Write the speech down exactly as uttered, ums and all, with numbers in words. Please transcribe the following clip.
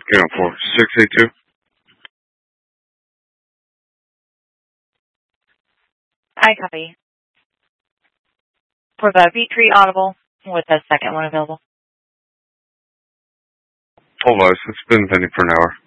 Count for six eight two. I copy. For the B three Audible, with the second one available. Hold on, it's been pending for an hour.